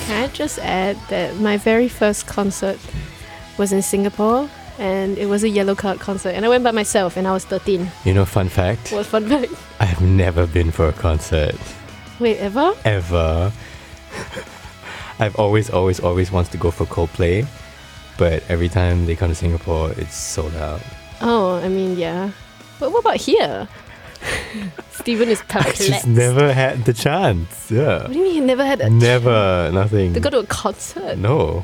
Can I just add that my very first concert was in Singapore, and it was a Yellow Card concert, and I went by myself, and I was 13. You know, fun fact? What fun fact? I have never been for a concert. Wait, ever? Ever. I've always wanted to go for Coldplay, but every time they come to Singapore, it's sold out. Oh, I mean, yeah. But what about here? Stephen is I perplexed. just never had the chance. Yeah. What do you mean you never had a Never, nothing. to go to a concert? No.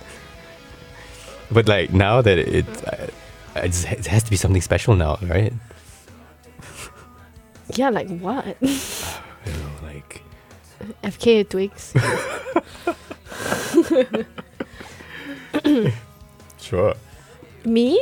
But like now that it has to be something special now, right? Yeah, like what? I don't know, like FK Twigs. sure. Me?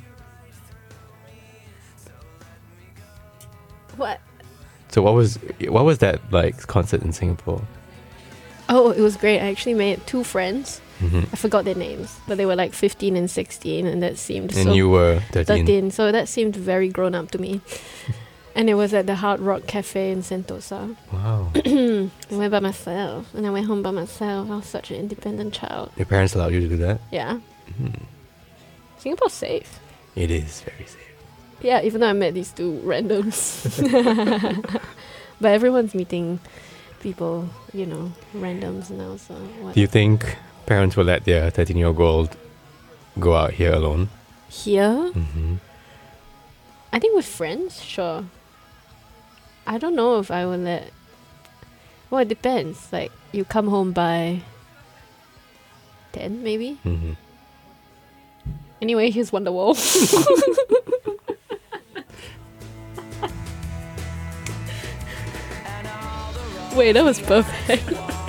What? So what was that like concert in Singapore? Oh, it was great. I actually made 2 friends. Mm-hmm. I forgot their names, but they were like 15 and 16, and that seemed And so you were 13. 13. So that seemed very grown up to me. And it was at the Hard Rock Cafe in Sentosa. Wow. I went by myself, and I went home by myself. I was such an independent child. Your parents allowed you to do that? Yeah. Mm. Singapore's safe. It is very safe. Yeah, even though I met these 2 randoms. But everyone's meeting people, you know, randoms now, so what? Do you think parents will let their 13-year-old go out here alone? Here? Mm-hmm. I think with friends, sure. I don't know if I will let... Well, it depends. Like, you come home by 10, maybe? Mm-hmm. Anyway, here's Wonderwall. Wait, that was perfect.